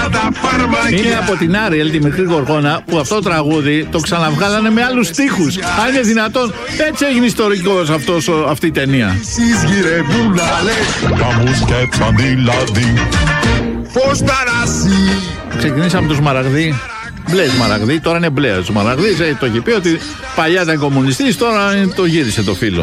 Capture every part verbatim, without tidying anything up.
τα φαρμακεία. Είναι από την Άριελ, τη μικρή γοργόνα, που αυτό το τραγούδι το ξαναβγάλανε με άλλους στίχους. Αν είναι δυνατόν, έτσι έγινε ιστορικός αυτός, αυτή η ταινία. Ξεκινήσαμε το Σμαραγδί. Μπλε Σμαραγδί, τώρα είναι μπλε Σμαραγδί. Το έχει πει ότι παλιά ήταν κομμουνιστής, τώρα το γύρισε το φίλο.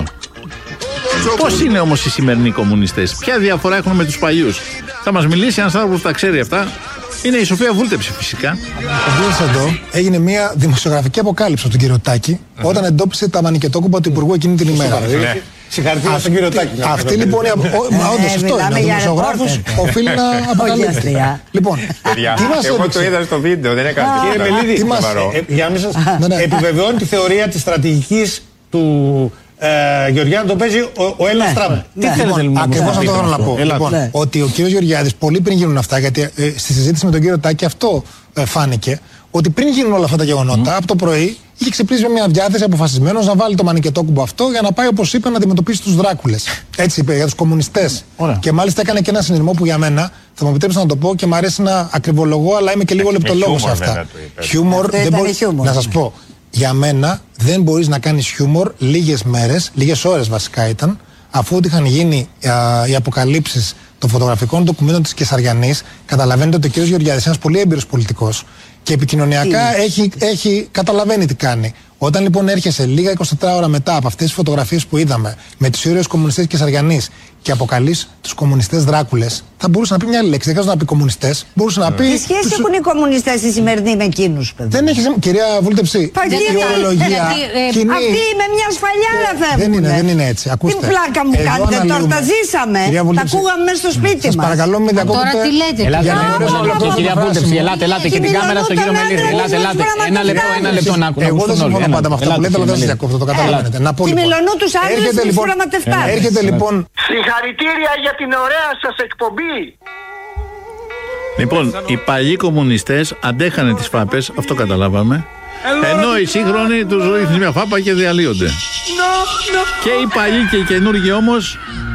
Πώς είναι όμως οι σημερινοί κομμουνιστές, ποια διαφορά έχουν με τους παλιούς? Θα μας μιλήσει ένας άνθρωπος που τα ξέρει αυτά. Είναι η Σοφία Βούλτεψη φυσικά. Ο εδώ έγινε μια δημοσιογραφική αποκάλυψη από τον κύριο Τάκη uh-huh. όταν εντόπισε τα μανικετόκουμπα του Υπουργού εκείνη την ημέρα. Ναι. Συγχαρητήρια στον κύριο Τάκη. Αυτή λοιπόν, όντως αυτό είναι. Ο δημοσιογράφος οφείλει να αποκαλύψει. Λοιπόν, εγώ το είδα στο βίντεο, δεν έκανα. Κύριε Μελίδη, για να μην σας επιβεβαιώνει τη θεωρία της στρατηγικής του Γεωργιάδη, το παίζει ο Έλληνας Τραμπ. Τι θέλετε, ακριβώς αυτό θέλω να πω. Ότι ο κύριος Γεωργιάδης, πολύ πριν γίνουν αυτά, γιατί στη συζήτηση με τον κύριο Τάκη αυτό φάνηκε, ότι πριν γίνουν όλα αυτά τα γεγονότα, mm. από το πρωί είχε ξυπνήσει με μια διάθεση αποφασισμένος να βάλει το μανικετόκουμπο αυτό για να πάει, όπως είπε, να αντιμετωπίσει τους δράκουλες. Έτσι είπε, για τους κομμουνιστές. Ωραία. Και μάλιστα έκανε και ένα συνειρμό που για μένα, θα μου επιτρέψει να το πω και μου αρέσει να ακριβολογώ, αλλά είμαι και λίγο λεπτολόγος σε αυτά. Χιούμορ, δεν μπορεί να σας πω. Για μένα δεν μπορείς να κάνεις χιούμορ λίγες μέρες, λίγες ώρες βασικά ήταν, αφού ότι είχαν γίνει α, οι αποκαλύψεις των φωτογραφικών ντοκουμέντων της Κεσαριανής. Καταλαβαίνετε ότι ο κ. Γεωργιάδης είναι ένας πολύ έμπειρος πολιτικός και επικοινωνιακά έχει, έχει, καταλαβαίνει τι κάνει. Όταν λοιπόν έρχεσαι λίγα εικοσιτετρά ώρα μετά από αυτές τις φωτογραφίες που είδαμε με τους ήρωες κομμουνιστές της Κεσαριανής και αποκαλείς τους κομμουνιστές δράκουλες, θα μπορούσε να πει μια άλλη λέξη. Δεν χρειάζεται να πει κομμουνιστές. Μπορούσε να πει. Τι σχέση τους... έχουν οι κομμουνιστές οι σημερινοί με εκείνους, παιδί? Δεν έχει σημασία. Κυρία Βούλτεψη, η ορολογία. Αυτή με μια σφαλιάρα φεύγουν. Δεν είναι, δεν είναι έτσι. Ακούστε. Τι πλάκα μου κάνετε, τώρα τα ζήσαμε. Τα ακούγαμε μέσα στο σπίτι μας. Παρακαλώ, μην διακόπτετε. Τώρα τι λέτε? Κυρία Βούλτεψη, ελάτε, ελάτε και την κάμερα στον κύριο Μελίδη. Ελάτε, ελάτε. Ένα λεπτό, ένα λεπτό να ακούσουμε. Εγώ δεν συμφωνώ πάντα με αυτά που λέτε, αλλά δεν σας διακόπτω. Το καταλαβαίνετε. Να πω λοιπόν. Έρχεται λοιπόν. Έρχεται λοιπόν. Συγχαρητήρια για την ωραία σας εκπομπή. Λοιπόν, οι παλιοί κομμουνιστές αντέχανε τις φάπες, αυτό καταλάβαμε. Ενώ οι σύγχρονοι τους ρίχνουν μια φάπα και διαλύονται. Και οι παλιοί και οι καινούργοι όμως